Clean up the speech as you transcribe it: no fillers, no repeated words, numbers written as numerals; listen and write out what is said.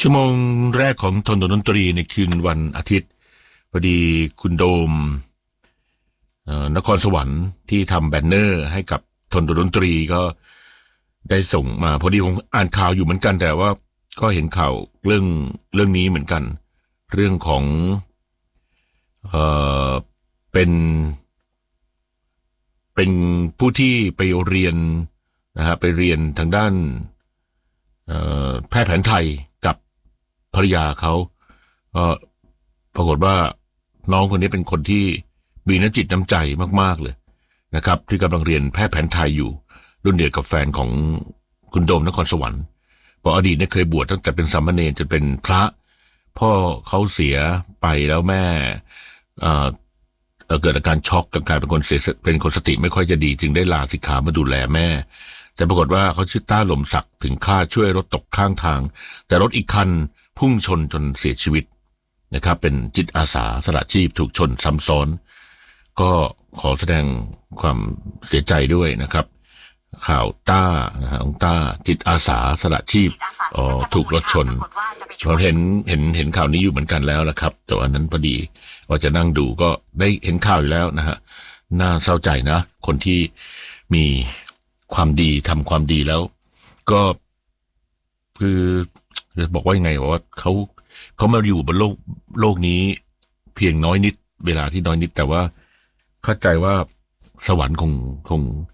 ชั่วโมงแรกของทนดนตรีในคืนวันอาทิตย์พอดีคุณโดมนครสวรรค์ที่ทำแบนเนอร์ให้กับทนดนตรีก็ได้ส่งมาพอดีผมอ่านข่าวอยู่เหมือนกันแต่ว่าก็เห็นข่าวเรื่องนี้เหมือนกันเรื่องของเป็นผู้ที่ไปเรียนนะฮะไปเรียนทางด้านแพทย์แผนไทยกับภรรยาเขาก็ปรากฏว่าน้องคนนี้เป็นคนที่มีน้ำจิตน้ำใจมากๆเลยนะครับที่กำลังเรียนแพทย์แผนไทยอยู่รุ่นเดียวกับแฟนของคุณโดมนครสวรรค์เพราะอดีตเนี่ยเคยบวชตั้งแต่เป็นสามเณรจนเป็นพระพ่อเขาเสียไปแล้วแม่เกิดอาการช็อกกลายเป็นคนสติไม่ค่อยจะดีจึงได้ลาสิกขามาดูแลแม่แต่ปรากฏว่าเขาชื่อต้าหล่มศักดิ์ถึงค่าช่วยรถตกข้างทางแต่รถอีกคันพุ่งชนจนเสียชีวิตนะครับเป็นจิตอาสาสละชีพถูกชนซ้ำซ้อนก็ขอแสดงความเสียใจด้วยนะครับข่าวต้านะฮะองต้าจิตอาสาสละชีพถูกรถชนเราเห็นข่าวนี้อยู่เหมือนกันแล้วนะครับแต่วันนั้นพอดีว่าจะนั่งดูก็ได้เห็นข่าวอยู่แล้วนะฮะน่าเศร้าใจนะคนที่มีความดีทำความดีแล้วก็คือจะบอกว่ายังไงว่าเขามาอยู่บนโลกนี้เพียงน้อยนิดเวลาที่น้อยนิดแต่ว่าเข้าใจว่าสวรรค์คง